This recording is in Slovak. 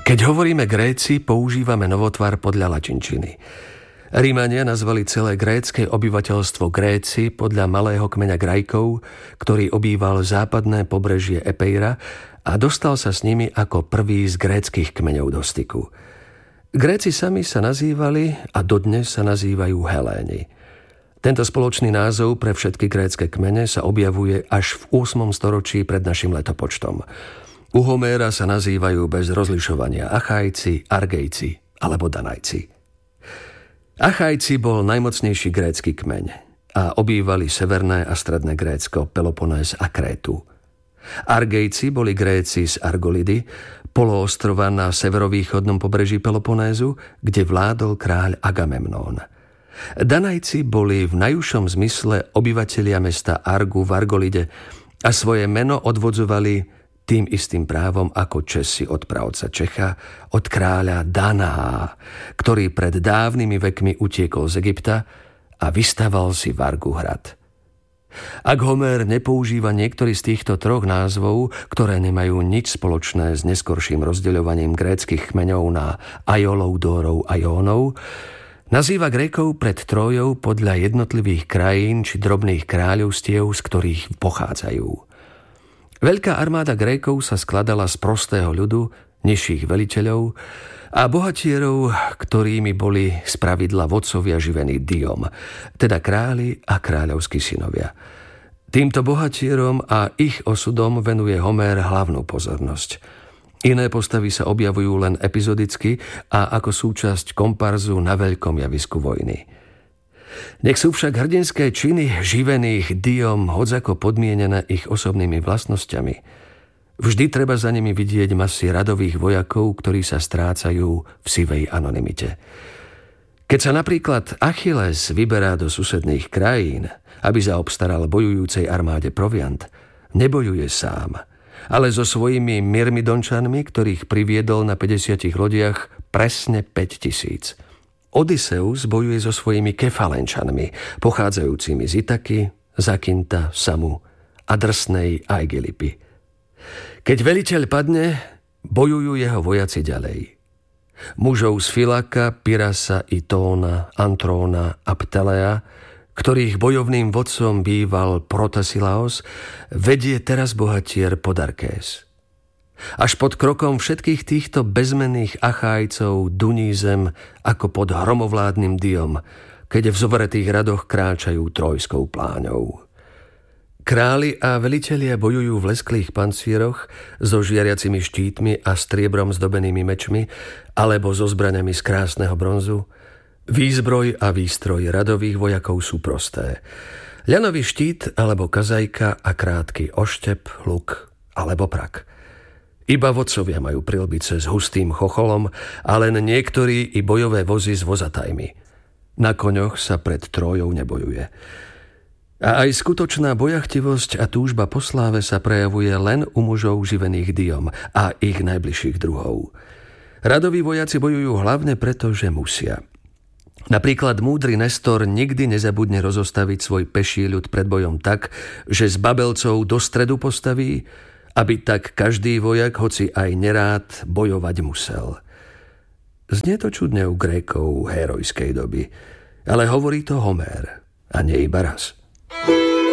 Keď hovoríme Gréci, používame novotvar podľa latinčiny. Rímania nazvali celé grécke obyvateľstvo Gréci podľa malého kmeňa Grajkov, ktorý obýval západné pobrežie Epeira a dostal sa s nimi ako prvý z gréckych kmeňov do styku. Gréci sami sa nazývali a dodnes sa nazývajú Heléni. Tento spoločný názov pre všetky grécke kmene sa objavuje až v 8. storočí pred našim letopočtom. U Homéra sa nazývajú bez rozlišovania Achajci, Argejci alebo Danajci. Achajci bol najmocnejší grécky kmeň a obývali severné a stredné Grécko, Peloponés a Krétu. Argejci boli Gréci z Argolidy, poloostrova na severovýchodnom pobreží Peloponézu, kde vládol kráľ Agamemnón. Danajci boli v najúžšom zmysle obyvatelia mesta Argu v Argolide a svoje meno odvodzovali tým istým právom ako Česi od pravca Čecha, od kráľa Daná, ktorý pred dávnymi vekmi utiekol z Egypta a vystaval si v Argu hrad. Ak Homér nepoužíva niektorý z týchto troch názvov, ktoré nemajú nič spoločné s neskorším rozdeľovaním gréckych kmeňov na Ajolov, Dórov a Jónov, nazýva Grékov pred Trójou podľa jednotlivých krajín či drobných kráľovstiev, z ktorých pochádzajú. Veľká armáda Grékov sa skladala z prostého ľudu, nižších veliteľov a bohatierov, ktorými boli spravidla vodcovia živení Diom, teda králi a kráľovskí synovia. Týmto bohatierom a ich osudom venuje Homér hlavnú pozornosť. Iné postavy sa objavujú len epizodicky a ako súčasť komparzu na veľkom javisku vojny. Nech sú však hrdinské činy živených Diom hodzako podmienené ich osobnými vlastnosťami. Vždy treba za nimi vidieť masy radových vojakov, ktorí sa strácajú v sivej anonymite. Keď sa napríklad Achilles vyberá do susedných krajín, aby zaobstaral bojujúcej armáde proviant, nebojuje sám, ale so svojimi Myrmidončanmi, ktorých priviedol na 50 lodiach presne 5000. Odysseus bojuje so svojimi Kefalenčanmi, pochádzajúcimi z Itaky, Zakinta, Samu a drsnej Aigilipy. Keď veliteľ padne, bojujú jeho vojaci ďalej. Mužov z Filaka, Pyrasa, Itóna, Antróna a Ptelea, ktorých bojovným vodcom býval Protasilaos, vedie teraz bohatier Podarkés. Až pod krokom všetkých týchto bezmenných Achájcov duní zem ako pod hromovládnym Diom, keď v zovretých radoch kráčajú trojskou pláňou. Králi a velitelia bojujú v lesklých pancieroch so žiariacimi štítmi a striebrom zdobenými mečmi alebo so zbraňami z krásneho bronzu. Výzbroj a výstroj radových vojakov sú prosté. Ľanový štít alebo kazajka a krátky oštep, luk alebo prak. Iba vodcovia majú prilbice s hustým chocholom a len niektorí i bojové vozy s vozatajmi. Na koňoch sa pred Trójou nebojuje. A aj skutočná bojachtivosť a túžba po sláve sa prejavuje len u mužov živených Diom a ich najbližších druhov. Radoví vojaci bojujú hlavne preto, že musia. Napríklad múdry Nestor nikdy nezabudne rozostaviť svoj peší ľud pred bojom tak, že s babelcov do stredu postaví, aby tak každý vojak, hoci aj nerád, bojovať musel. Znie to čudne u Grékov herojskej doby, ale hovorí to Homér a nie iba raz.